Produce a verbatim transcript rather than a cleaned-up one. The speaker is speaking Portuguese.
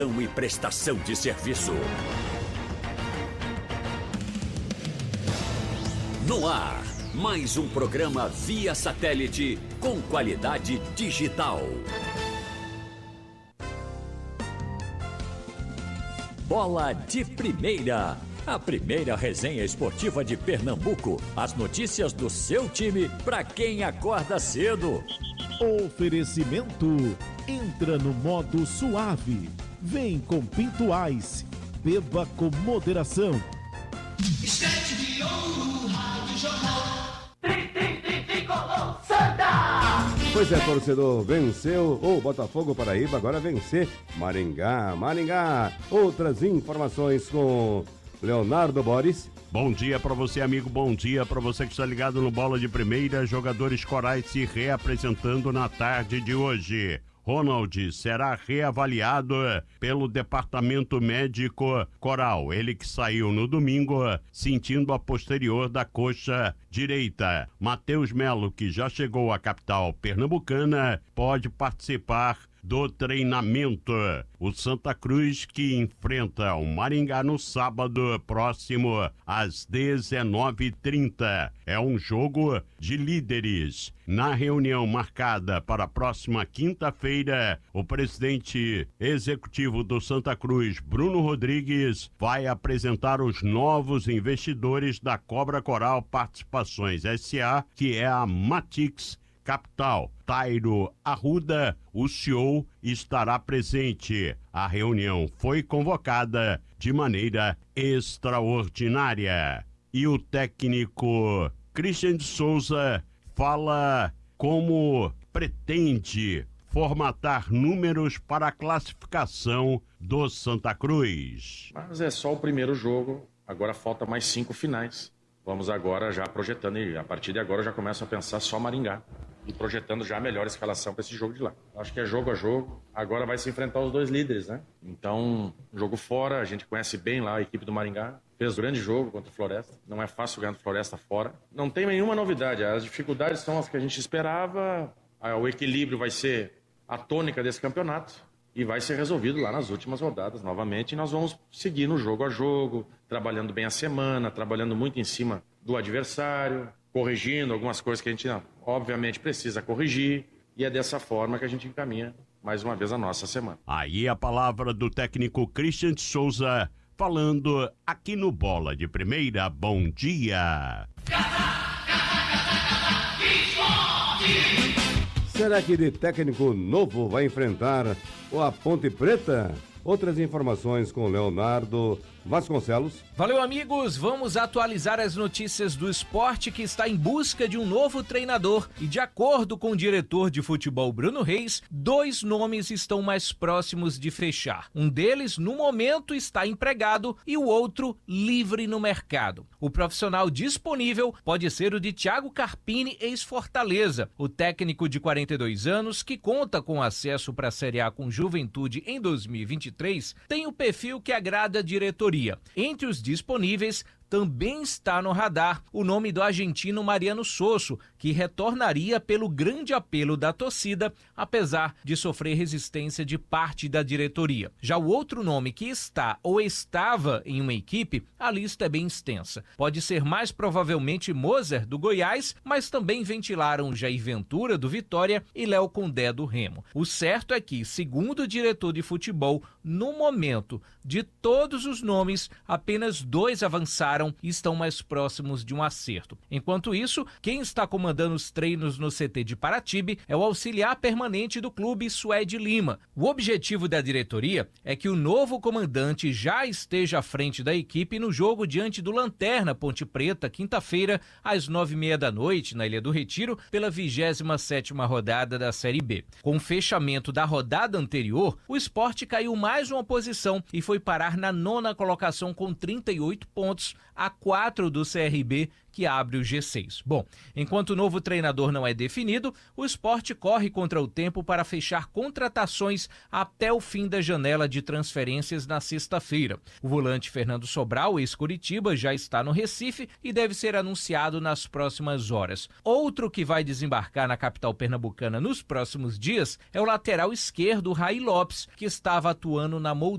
e prestação de serviço. No ar, mais um programa via satélite com qualidade digital. Bola de Primeira, a primeira resenha esportiva de Pernambuco. As notícias do seu time para quem acorda cedo. Oferecimento, entra no modo suave. Vem com Pinto Ice, beba com moderação. Estete de ouro, Rádio Jornal. Tri, tri, tri, tricolor, Santa! Pois é, torcedor, venceu o Botafogo Paraíba, agora vencer Maringá, Maringá. Outras informações com Leonardo Boris. Bom dia para você, amigo, bom dia para você que está ligado no Bola de Primeira. Jogadores corais se reapresentando na tarde de hoje. Ronald será reavaliado pelo departamento médico coral. Ele que saiu no domingo sentindo a posterior da coxa direita. Matheus Melo, que já chegou à capital pernambucana, pode participar do treinamento. O Santa Cruz, que enfrenta o Maringá no sábado próximo às dezenove e trinta. É um jogo de líderes. Na reunião marcada para a próxima quinta-feira, o presidente executivo do Santa Cruz, Bruno Rodrigues, vai apresentar os novos investidores da Cobra Coral Participações S A, que é a Matix Capital. Tairo Arruda, o C E O, estará presente. A reunião foi convocada de maneira extraordinária. E o técnico Christian de Souza fala como pretende formatar números para a classificação do Santa Cruz. Mas é só o primeiro jogo, agora falta mais cinco finais. Vamos agora já projetando, e a partir de agora eu já começo a pensar só Maringá. E projetando já a melhor escalação para esse jogo de lá. Acho que é jogo a jogo. Agora vai se enfrentar os dois líderes, né? Então, jogo fora, a gente conhece bem lá a equipe do Maringá. Fez um grande jogo contra o Floresta. Não é fácil ganhar do Floresta fora. Não tem nenhuma novidade. As dificuldades são as que a gente esperava. O equilíbrio vai ser a tônica desse campeonato. E vai ser resolvido lá nas últimas rodadas novamente. E nós vamos seguir no jogo a jogo, trabalhando bem a semana, trabalhando muito em cima do adversário, corrigindo algumas coisas que a gente, obviamente, precisa corrigir. E é dessa forma que a gente encaminha, mais uma vez, a nossa semana. Aí a palavra do técnico Christian de Souza, falando aqui no Bola de Primeira. Bom dia! Será que de técnico novo vai enfrentar a Ponte Preta? Outras informações com Leonardo Vasconcelos. Valeu, amigos, vamos atualizar as notícias do esporte, que está em busca de um novo treinador, e de acordo com o diretor de futebol Bruno Reis, dois nomes estão mais próximos de fechar. Um deles no momento está empregado e o outro livre no mercado. O profissional disponível pode ser o de Thiago Carpini, ex-Fortaleza. O técnico de quarenta e dois anos, que conta com acesso para a Série A com Juventude em dois mil e vinte e três, tem o perfil que agrada a diretoria. Entre os disponíveis, também está no radar o nome do argentino Mariano Sosso, que retornaria pelo grande apelo da torcida, apesar de sofrer resistência de parte da diretoria. Já o outro nome que está ou estava em uma equipe, a lista é bem extensa. Pode ser mais provavelmente Moser, do Goiás, mas também ventilaram Jair Ventura, do Vitória, e Léo Condé, do Remo. O certo é que, segundo o diretor de futebol, no momento, de todos os nomes, apenas dois avançaram e estão mais próximos de um acerto. Enquanto isso, quem está comandando os treinos no C T de Paratibe é o auxiliar permanente do clube, Suede Lima. O objetivo da diretoria é que o novo comandante já esteja à frente da equipe no jogo diante do Lanterna Ponte Preta, quinta-feira, às nove e meia da noite, na Ilha do Retiro, pela vigésima sétima rodada da Série B. Com o fechamento da rodada anterior, o Sport caiu mais uma posição e foi parar na nona colocação com trinta e oito pontos, a quatro do C R B, que abre o G seis. Bom, enquanto o novo treinador não é definido, o Sport corre contra o tempo para fechar contratações até o fim da janela de transferências na sexta-feira. O volante Fernando Sobral, ex-Curitiba, já está no Recife e deve ser anunciado nas próximas horas. Outro que vai desembarcar na capital pernambucana nos próximos dias é o lateral esquerdo Raí Lopes, que estava atuando na Moldávia